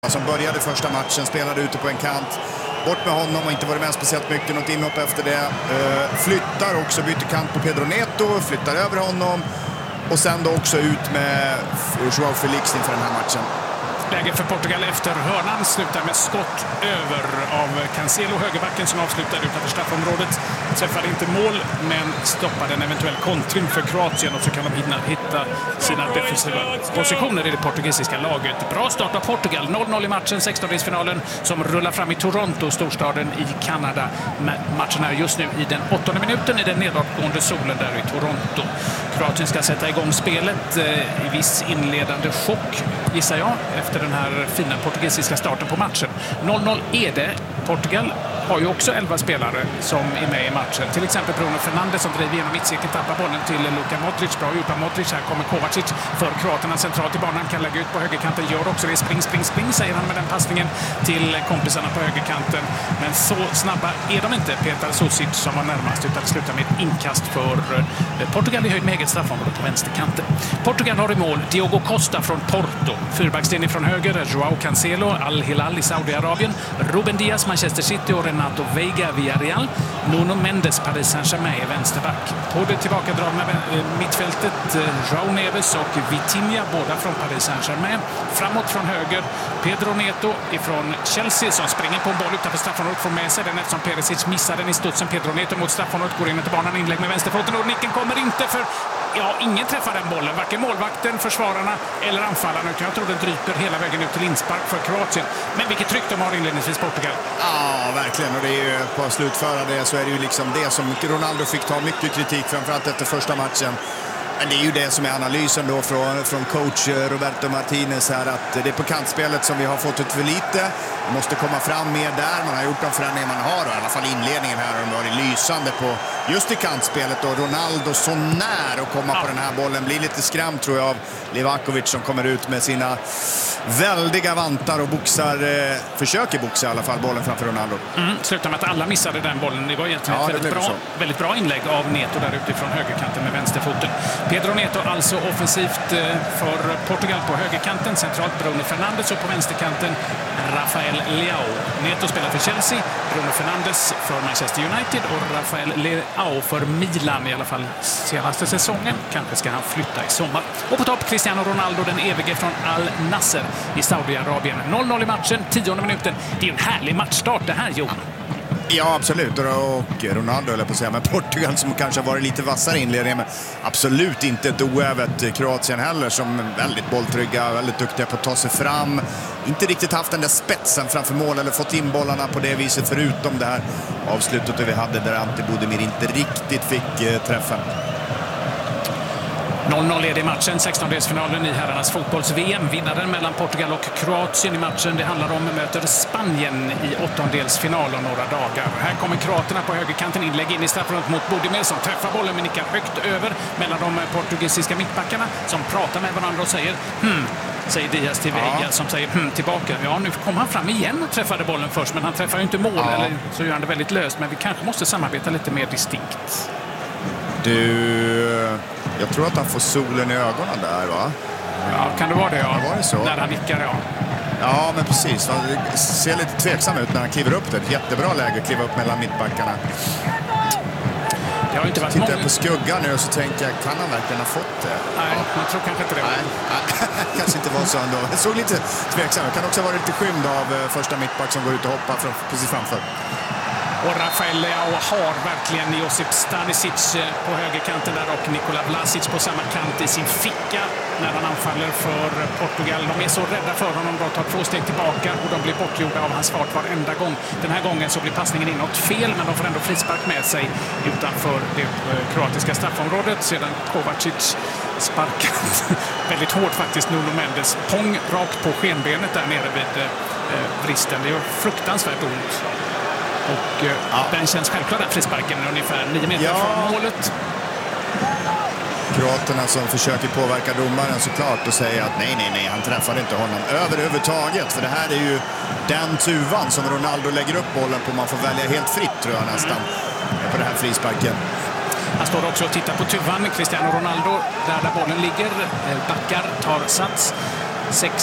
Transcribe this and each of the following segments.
Som började första matchen, spelade ute på en kant. Bort med honom och inte varit med speciellt mycket. Något inhopp efter det. Flyttar också, byter kant på Pedro Neto. Flyttar över honom. Och sen då också ut med Joao Felix inför den här matchen. Läge för Portugal efter hörnan slutar med skott över av Cancelo, högerbacken, som avslutar utanför straffområdet. Träffar inte mål, men stoppar en eventuell kontring för Kroatien, och så kan de hitta sina defensiva positioner i det portugisiska laget. Bra start av Portugal. 0-0 i matchen, 16-delsfinalen som rullar fram i Toronto, storstaden i Kanada. Matchen är just nu i den 8:e minuten i den nedåtgående solen där i Toronto. Kroatien ska sätta igång spelet i viss inledande chock, gissar jag, efter den här fina portugisiska starten på matchen. 0-0 är det. Portugal har ju också 11 spelare som är med i matchen. Till exempel Bruno Fernandes som driver genom mittcirkeln, tappar bollen till Luka Modric. Bra gjort av Modric. Här kommer Kovacic för kroaterna centralt i banan. Kan lägga ut på högerkanten. Gör också det. Spring, säger han med den passningen till kompisarna på högerkanten. Men så snabba är de inte. Petar Susic som var närmast, utan slutar med ett inkast för Portugal i höjd med eget straffområde på vänsterkanten. Portugal har i mål Diogo Costa från Porto. Fyrbackslinje från höger, Joao Cancelo, Al-Hilal i Saudiarabien, Ruben Diaz, Manchester City och Renato Veiga, Villarreal. Nuno Mendes, Paris Saint-Germain, är vänsterback. På det tillbakadragna mittfältet, João Neves och Vitinha, båda från Paris Saint-Germain. Framåt från höger, Pedro Neto ifrån Chelsea som springer på en boll utanför straffområdet, får med sig den eftersom Perisic missar den i studsen. Pedro Neto mot straffområdet, går in till banan, inlägg med vänsterfoten, och nicken kommer inte för... Ja, ingen träffar den bollen. Varken målvakten, försvararna eller anfallarna. Utan jag tror den dryper hela vägen ut till inspark för Kroatien. Men vilket tryck de har inledningsvis, Portugal. Ja, verkligen. Och det är ju på att slutföra det, så är det ju liksom det som Ronaldo fick ta mycket kritik, framförallt efter första matchen. Men det är ju det som är analysen då från coach Roberto Martinez här, att det är på kantspelet som vi har fått ut för lite. Vi måste komma fram mer där. Man har gjort de förändringar man har, och i alla fall inledningen här har de varit lysande på just i kantspelet. Och Ronaldo så när att komma på den här bollen. Blir lite skrämd, tror jag, av Livakovic som kommer ut med sina väldiga vantar och försöker boxa i alla fall bollen framför Ronaldo. Slutar med att alla missade den bollen. Det var egentligen ett väldigt bra inlägg av Neto där utifrån högerkanten med vänsterfoten. Pedro Neto alltså offensivt för Portugal på högerkanten. Centralt Bruno Fernandes, och på vänsterkanten Rafael Leao. Neto spelar för Chelsea, Bruno Fernandes för Manchester United och Rafael Leao för Milan, i alla fall senaste säsongen. Kanske ska han flytta i sommar. Och på topp Cristiano Ronaldo, den evige från Al-Nassr i Saudiarabien. 0-0 i matchen, 10:e minuten. Det är ju en härlig matchstart det här, Johan. Ja, absolut. Och Ronaldo, eller på att säga, men Portugal som kanske har varit lite vassare inledningen, men absolut inte ett oävet Kroatien heller, som är väldigt bolltrygga, väldigt duktiga på att ta sig fram. Inte riktigt haft den där spetsen framför mål eller fått in bollarna på det viset, förutom det här avslutet vi hade där Ante Budimir inte riktigt fick träffen. 0-0 är det i matchen, 16-delsfinalen i herrarnas fotbolls-VM. Vinnaren mellan Portugal och Kroatien i matchen det handlar om möter Spanien i 8-delsfinal om några dagar. Här kommer kroaterna på högerkanten, inlägg in i straffområdet mot Budimir som träffar bollen men nickar högt över mellan de portugisiska mittbackarna som pratar med varandra och säger säger Diaz till Veiga som säger tillbaka. Ja, nu kom han fram igen och träffade bollen först, men han träffar ju inte mål, eller så gör han det väldigt löst. Men vi kanske måste samarbeta lite mer distinkt. Jag tror att han får solen i ögonen där, va? Ja, kan det vara det, ja. Var det så? När han nickar, ja. Ja, men precis. Han ser lite tveksam ut när han kliver upp. Det är ett jättebra läge att kliva upp mellan mittbackarna. Det har inte varit tittar jag på skuggan nu och så tänker jag, kan han verkligen ha fått det? Nej, man tror kanske inte det. Nej, kanske inte var så ändå. Jag såg lite tveksam. Det kan också vara lite skymd av första mittback som går ut och hoppar precis framför. Och Rafael Leao har verkligen Josip Stanisic på högerkanten där och Nikola Vlasic på samma kant i sin ficka när han anfaller för Portugal. De är så rädda för honom, de tar 2 steg tillbaka och de blir bortgjorda av hans fart varenda gång. Den här gången så blir passningen inåt fel, men de får ändå frispark med sig utanför det kroatiska straffområdet. Sedan Kovacic sparkat väldigt hårt faktiskt Nuno Mendes. Pång rakt på skenbenet där nere vid vristen. Det gör fruktansvärt ont. Och den känns självklart där frisparken ungefär 9 meter från målet. Kroaterna som försöker påverka domaren såklart och säger att nej, han träffade inte honom överhuvudtaget. För det här är ju den tuvan som Ronaldo lägger upp bollen på. Man får välja helt fritt, tror jag nästan, på den här frisparken. Han står också och tittar på tuvan. Cristiano Ronaldo, där bollen ligger, backar, tar sats. 6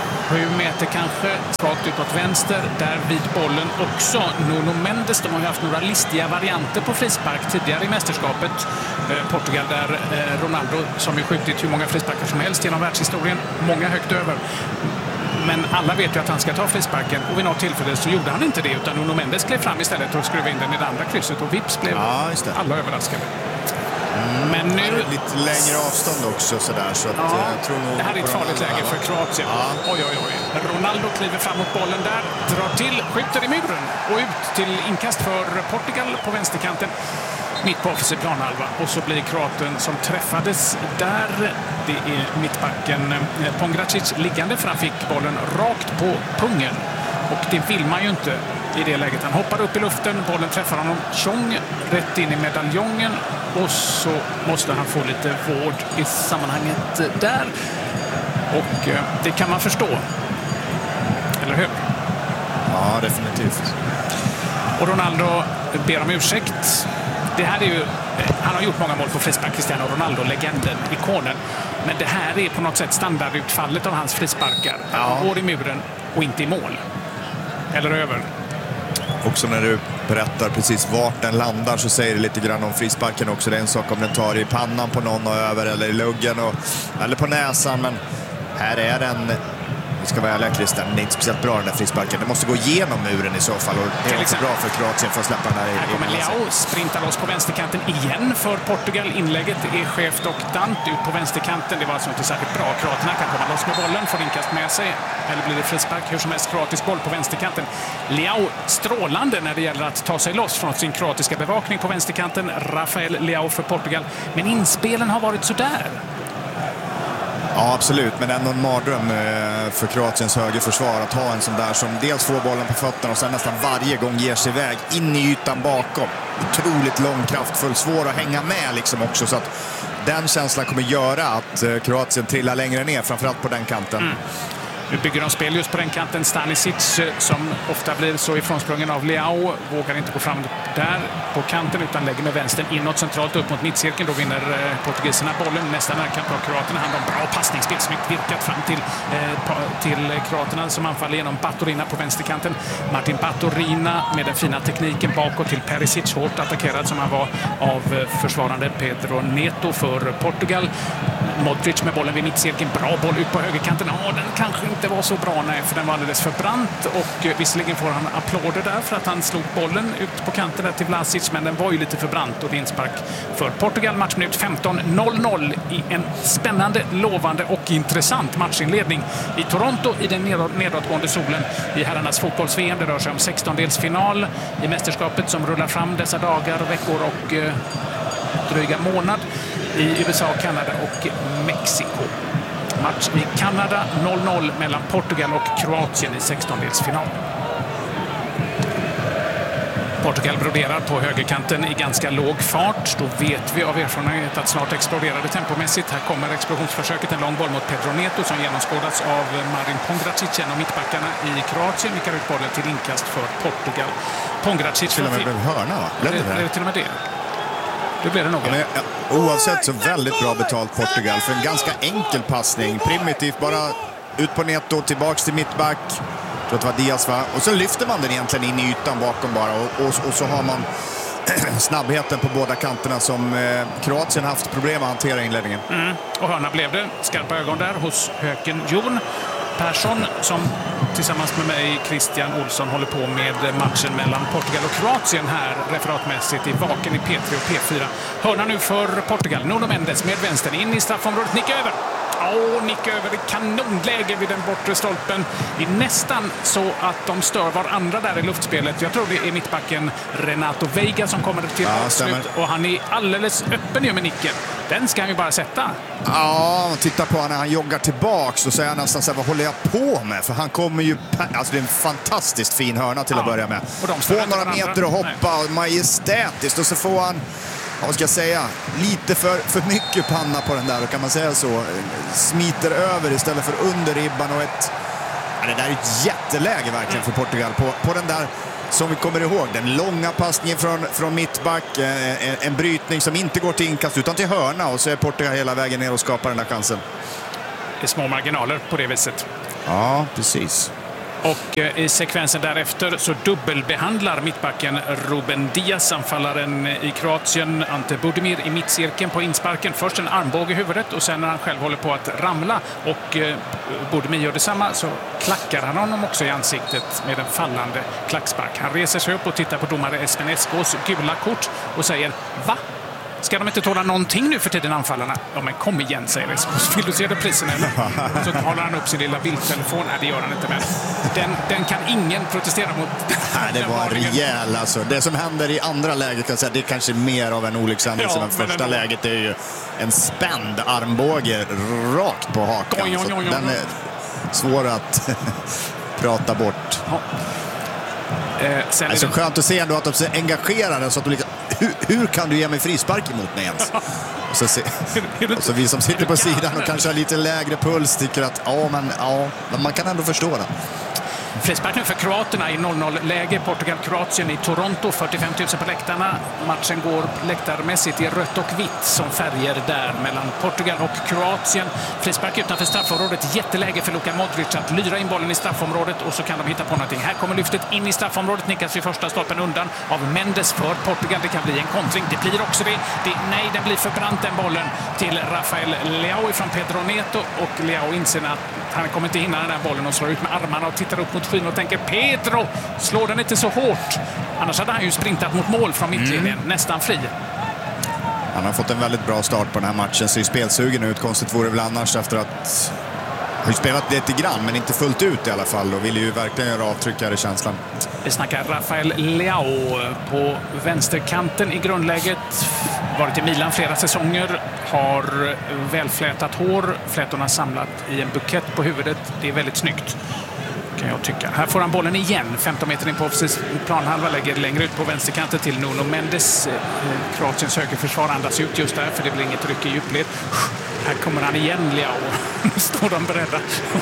7 meter kanske, svagt utåt vänster, där vid bollen också Nuno Mendes. De har ju haft några listiga varianter på frispark tidigare i mästerskapet. Portugal där Ronaldo, som ju skjutit hur många frisparkar som helst genom världshistorien, många högt över. Men alla vet ju att han ska ta frisparken och vid något tillfälle så gjorde han inte det, utan Nuno Mendes klev fram istället och skruvade in den i det andra krysset och vips blev alla överraskade. Men nu lite längre avstånd också sådär, så att jag tror nog det här är ett farligt läge för Kroatien. Oj. Ronaldo kliver fram mot bollen där, drar till, skjuter i muren och ut till inkast för Portugal på vänsterkanten. Mitt på offensiv planhalva. Och så blir kroaten som träffades där. Det är mittbacken Pongracic liggande, för han fick bollen rakt på pungen. Och det vill man ju inte i det läget. Han hoppar upp i luften, bollen träffar honom tjong rätt in i medaljongen. Och så måste han få lite vård i sammanhanget där. Och det kan man förstå. Eller hur? Ja, definitivt. Och Ronaldo ber om ursäkt. Det här är ju, han har gjort många mål på frispark, Cristiano Ronaldo, legenden, ikonen. Men det här är på något sätt standardutfallet av hans frisparkar. Han går i muren och inte i mål. Eller över. Också när du berättar precis vart den landar så säger det lite grann om frisparken också. Det är en sak om den tar i pannan på någon och över, eller i luggen eller på näsan. Men här är den... Vi ska vara ärliga, Christian, det är inte speciellt bra den där frisparken. Det måste gå igenom muren i så fall, och det är också bra för Kroatien för att släppa den här. Här kommer Leao, sprintar loss på vänsterkanten igen för Portugal. Inlägget är skevt och dant ut på vänsterkanten. Det var alltså inte särskilt bra. Kroaterna kan komma loss med bollen, får inkast med sig. Eller blir det frispark? Hur som helst, kroatisk boll på vänsterkanten. Leao strålande när det gäller att ta sig loss från sin kroatiska bevakning på vänsterkanten. Rafael Leao för Portugal. Men inspelen har varit sådär. Ja, absolut. Men ändå en mardröm för Kroatiens högerförsvar att ha en sån där som dels får bollen på fötterna och sen nästan varje gång ger sig iväg in i ytan bakom. Otroligt lång, kraftfull, svår att hänga med liksom också. Så att den känslan kommer göra att Kroatien trillar längre ner, framförallt på den kanten. Nu bygger de spel just på den kanten. Stanisic, som ofta blir så ifrånsprungen av Leao, vågar inte gå fram där på kanten utan lägger med vänstern inåt centralt upp mot mittcirkeln. Då vinner portugiserna bollen. Nästa närkamp har kroaterna hand om. Bra passningsspel, snyggt virkat fram till kroaterna som anfaller genom Baturina på vänsterkanten. Martin Baturina med den fina tekniken bakåt till Perisic, hårt attackerad som han var av försvarande Pedro Neto för Portugal. Modric med bollen vid mittcirkeln. Bra boll ut på högerkanten. Den kanske inte var så bra, nej, för den var alldeles för brant. Och visserligen får han applåder där för att han slog bollen ut på kanten där till Vlasic, men den var ju lite för brant och det är inspark för Portugal. Matchminut 15, 0-0 i en spännande, lovande och intressant matchinledning i Toronto i den nedåtgående solen i herrarnas fotbolls-VM. Det rör sig om 16-delsfinal i mästerskapet som rullar fram dessa dagar, veckor och dryga månad i USA, Kanada och Mexiko. Match i Kanada, 0-0 mellan Portugal och Kroatien i 16-delsfinal. Portugal broderar på högerkanten i ganska låg fart. Då vet vi av erfarenhet att snart exploderar det tempomässigt. Här kommer explosionsförsöket, en lång boll mot Pedro Neto som genomskådats av Marin Pongracic, en av mittbackarna i Kroatien. Vickar ut bollen till inkast för Portugal. Pongracic till och med blev hörna, va? Blev det till och med det? Det blir det nog. Oavsett så väldigt bra betalt Portugal för en ganska enkel passning. Primitivt, bara ut på Neto, tillbaks till mittback. Jag tror att det var Diaz, va? Och så lyfter man den egentligen in i ytan bakom bara. Och så har man snabbheten på båda kanterna som Kroatien haft problem att hantera i inledningen. Och hörna blev det. Skarpa ögon där hos Höken Jon Persson som tillsammans med mig, Christian Olsson, håller på med matchen mellan Portugal och Kroatien här referatmässigt i Vaken i P3 och P4. Hörna nu för Portugal. Nuno Mendes med vänstern in i straffområdet. Nick över. Nick över i kanonläge vid den bortre stolpen. Det är nästan så att de stör varandra där i luftspelet. Jag tror det är mittbacken Renato Veiga som kommer till avslut. Och han är alldeles öppen ju med nicken. Den ska han ju bara sätta. Ja, titta på honom när han joggar tillbaks och säger nästan så här, vad håller jag på med? För han kommer ju, alltså det är en fantastiskt fin hörna till att börja med. Få några meter och hoppa majestätiskt och så får han, vad ska jag säga, lite för mycket panna på den där, och kan man säga så, smiter över istället för under ribban. Och det där är ett jätteläge verkligen för Portugal på den där, som vi kommer ihåg, den långa passningen från mittback, en brytning som inte går till inkast utan till hörna, och så är Portugal hela vägen ner och skapar den där chansen. Det är små marginaler på det viset. Ja, precis. Och i sekvensen därefter så dubbelbehandlar mittbacken Ruben Diaz anfallaren i Kroatien, Ante Budimir, i mittcirkeln på insparken. Först en armbåge i huvudet och sen när han själv håller på att ramla och Budimir gör detsamma så klackar han honom också i ansiktet med en fallande klackspark. Han reser sig upp och tittar på domare Espen Eskås gula kort och säger: va? Ska de inte tåla någonting nu för tiden, anfallarna? Ja, men kom igen, säger Eskås. Vill du se reprisen eller? Så håller han upp sin lilla bildtelefon. Nej, det gör han inte, men den kan ingen protestera mot. Nej, det var rejäl alltså. Det som händer i andra läget kan jag säga, det är kanske mer av en olyckshändelse. Men första läget är ju en spänd armbåge rakt på hakan. Den är svår att prata bort. Ja. Sen är det så skönt att se ändå att de är engagerade så att de liksom, hur kan du ge mig frispark emot mig ens? Och så vi som sitter på sidan och kanske har lite lägre puls tycker att men man kan ändå förstå det. Frispark nu för kroaterna i 0-0-läge. Portugal-Kroatien i Toronto, 45 000 på läktarna. Matchen går läktarmässigt i rött och vitt som färger där mellan Portugal och Kroatien. Frispark utanför straffområdet. Jätteläge för Luka Modric att lyra in bollen i straffområdet och så kan de hitta på någonting. Här kommer lyftet in i straffområdet. Nickas vid första stolpen undan av Mendes för Portugal. Det kan bli en kontring. Det blir också det. Nej, den blir för brant den bollen till Rafael Leao från Pedro Neto och Leao inser att han kommer inte hinna den här bollen och slår ut med armarna och tittar upp mot skyn och tänker: Pedro, slår den inte så hårt. Annars hade han ju sprintat mot mål från mittlinjen, nästan fri. Han har fått en väldigt bra start på den här matchen. Ser spelsugen ut, konstigt vore väl annars efter att har spelat lite grann, men inte fullt ut i alla fall. Och vill ju verkligen göra avtryck här i känslan. Vi snackar Rafael Leao på vänsterkanten i grundläget. Varit i Milan flera säsonger. Har välflätat hår. Flätorna samlat i en bukett på huvudet. Det är väldigt snyggt, kan jag tycka. Här får han bollen igen. 15 meter in på planhalva, lägger längre ut på vänsterkanten till Nuno Mendes. Kroatiens högerförsvar andas ut just där, för det blir inget ryck i djupled. Här kommer han igen, Leao. Nu står de beredda.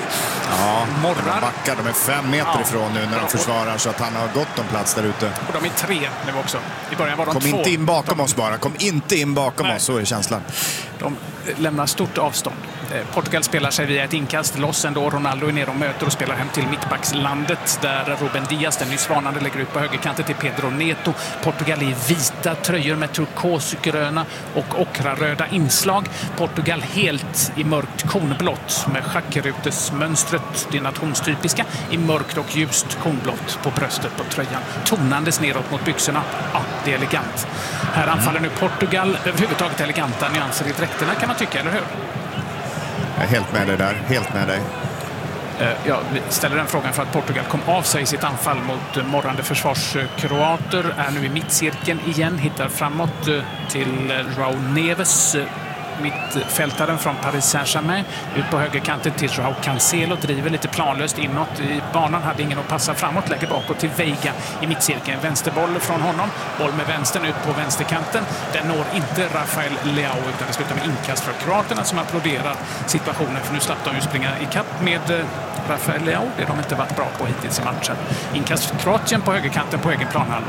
Ja, morrar. Backar, de är 5 meter ifrån nu när de försvarar, så att han har gott om plats där ute. Och de är 3 nu också. I början var de 2. Kom inte in bakom oss bara. Kom inte in bakom oss, så är känslan. De lämnar stort avstånd. Portugal spelar sig via ett inkast loss ändå. Ronaldo är nere och möter och spelar hem till mittbackslandet där Ruben Diaz, den nyss varnande, lägger ut på högerkanten till Pedro Neto. Portugal i vita tröjor med turkosgröna och ockraröda inslag. Portugal helt i mörkt kornblått med schackrutesmönstret, det nationstypiska, i mörkt och ljust kornblått på bröstet på tröjan. Tonandes neråt mot byxorna. Ja, det är elegant. Här anfaller nu Portugal. Överhuvudtaget eleganta nyanser i dräkterna, kan man tycka, eller hur? Jag är helt med dig där, helt med dig. Jag ställer den frågan för att Portugal kom av sig i sitt anfall mot morrande försvarskroater. Är nu i mittcirkeln igen, hittar framåt till João Neves, mittfältaren från Paris Saint-Germain. Ut på högerkanten till João Cancelo, driver lite planlöst inåt i banan, hade ingen att passa framåt, lägger bakåt till Veiga i mittcirkeln. Vänsterboll från honom, boll med vänstern ut på vänsterkanten. Den når inte Rafael Leao, utan det slutar med inkast för kroaterna som applåderar situationen, för nu slapp de ju springa i kapp med Rafael Leao. Det har de inte varit bra på hittills i matchen. Inkast för Kroatien på högerkanten på egen planhalva.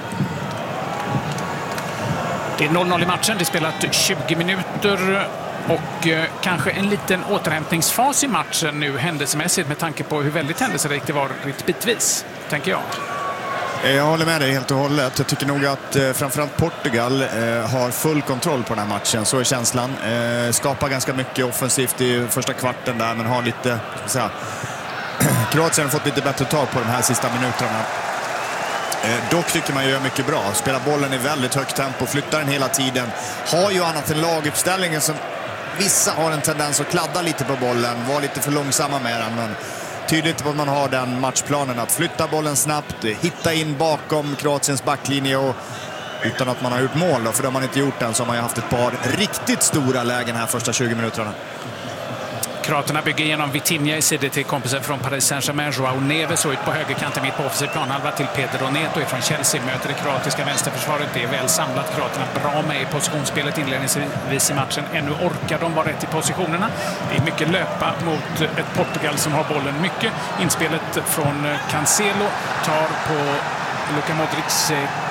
Det är 0-0 i matchen, det är spelat 20 minuter och kanske en liten återhämtningsfas i matchen nu händelsemässigt med tanke på hur väldigt händelserikt det var bitvis, tänker jag. Jag håller med dig helt och hållet. Jag tycker nog att framförallt Portugal har full kontroll på den här matchen, så är känslan. Skapar ganska mycket offensivt i första kvarten där, men har lite, Kroatien har fått lite bättre tag på de här sista minuterna. Dock tycker man gör mycket bra. Spelar bollen i väldigt högt tempo, flyttar den hela tiden. Har ju annat än laguppställningen som vissa har en tendens att kladda lite på bollen. Var lite för långsamma med den, men tydligt att man har den matchplanen att flytta bollen snabbt, hitta in bakom Kroatiens backlinje och utan att man har gjort mål då, för det har man inte gjort än, så har man ju haft ett par riktigt stora lägen här första 20 minuterna. Kroaterna bygger genom Vitinha i sidor till kompisen från Paris Saint-Germain, João Neves, och ut på högerkanten mitt på offensiv planhalva till Pedro Neto från Chelsea. Möter det kroatiska vänsterförsvaret. Det är väl samlat. Kroaterna bra med i positionsspelet inledningsvis i matchen. Ännu orkar de vara rätt i positionerna. Det är mycket löpa mot ett Portugal som har bollen mycket. Inspelet från Cancelo tar på Luka Modrics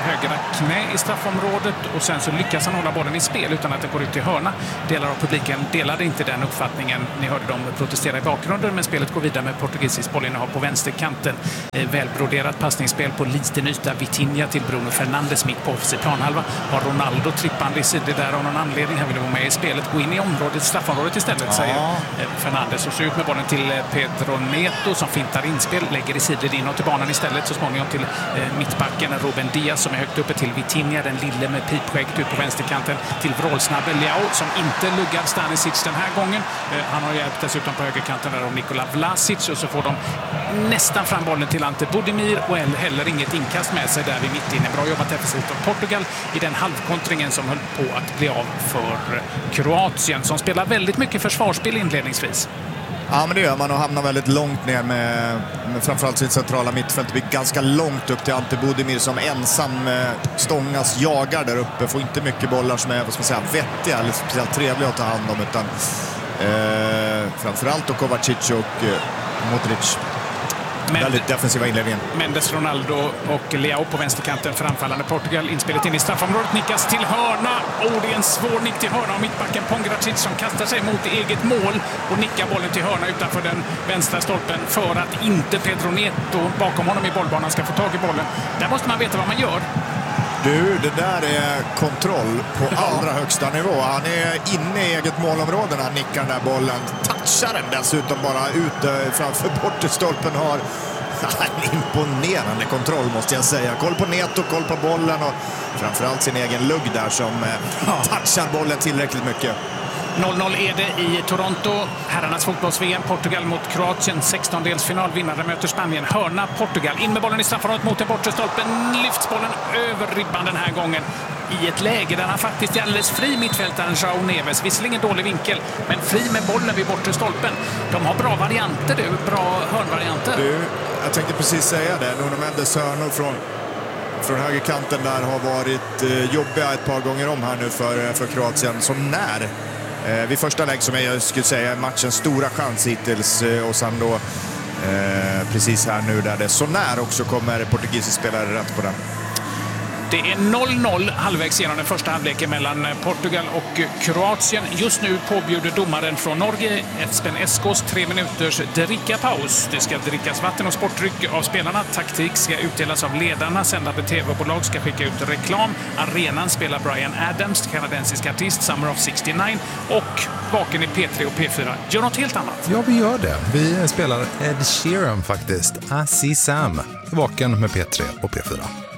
högra knä i straffområdet och sen så lyckas han hålla bollen i spel utan att det går ut till hörna. Delar av publiken delade inte den uppfattningen. Ni hörde dem protestera i bakgrunden, men spelet går vidare med portugisisk bollinnehav på vänsterkanten. Välbroderat passningsspel på liten yta. Vitinha till Bruno Fernandes mitt på offensiv planhalva. Har Ronaldo trippande i sidor där av någon anledning. Han vill vara med i spelet. Gå in i straffområdet istället, säger Fernandes. Och så ut med bollen till Pedro Neto som fintar inspel. Lägger i sidor inåt till banan istället. Så småningom till mittbacken Ruben Diaz som är högt uppe till Vitinha. Den lille med pipskägget ut på vänsterkanten till vrålsnabbe Leao som inte luggar Stanisic den här gången. Han har hjälpt dessutom på högerkanten där av Nikola Vlasic. Och så får de nästan fram bollen till Ante Budimir och heller inget inkast med sig där vid mittinne. Bra jobbat defensivt av Portugal i den halvkontringen som höll på att bli av för Kroatien som spelar väldigt mycket försvarsspel inledningsvis. Ja, men det gör man och hamnar väldigt långt ner med framförallt sitt centrala mittfält. Det blir ganska långt upp till Ante Budimir som ensam stångas jagar där uppe. Får inte mycket bollar som är, vad ska man säga, vettiga eller speciellt trevliga att ta hand om, utan framförallt då Kovacic och Modric. Väldigt defensiva inledningen. Mendes, Ronaldo och Leao på vänsterkanten för anfallande Portugal. Inspelet in i straffområdet, nickas till hörna. Och det är en svår nick till hörna av mittbacken Pongracic som kastar sig mot eget mål och nickar bollen till hörna utanför den vänstra stolpen för att inte Pedro Neto bakom honom i bollbanan ska få tag i bollen. Där måste man veta vad man gör. Du, det där är kontroll på allra högsta nivå. Han är inne i eget målområde när han nickar den där bollen. Touchar den dessutom bara ute framför bortestolpen. Har en imponerande kontroll, måste jag säga. Koll på Neto, koll på bollen och framförallt sin egen lugg där som touchar bollen tillräckligt mycket. 0-0 är det i Toronto. Herrarnas fotbolls-VM. Portugal mot Kroatien. 16-delsfinal. Vinnare möter Spanien. Hörna Portugal. In med bollen i straffområdet mot den bortre stolpen. Lyfts bollen över ribban den här gången. I ett läge där han faktiskt är alldeles fri mittfältaren João Neves. Visserligen dålig vinkel, men fri med bollen vid bortre stolpen. De har bra varianter, bra hörnvarianter. Jag tänkte precis säga det. Nuno Mendes hörnor från högerkanten där har varit jobbiga ett par gånger om här nu för Kroatien. Som när vid första lägg som jag skulle säga matchens stora chans hittills och sen då precis här nu där det så när också kommer portugisisk spelare rätt på den. Det är 0-0 halvvägs genom den första halvleken mellan Portugal och Kroatien. Just nu påbjuder domaren från Norge Espen Eskås 3 minuters drickapaus. Det ska drickas vatten och sportdryck av spelarna. Taktik ska utdelas av ledarna. Sändande tv-bolag ska skicka ut reklam. Arenan spelar Bryan Adams, kanadensisk artist, Summer of 69. Och vaken i P3 och P4 gör något helt annat. Ja, vi gör det. Vi spelar Ed Sheeran faktiskt. I See Sam. Vaken med P3 och P4.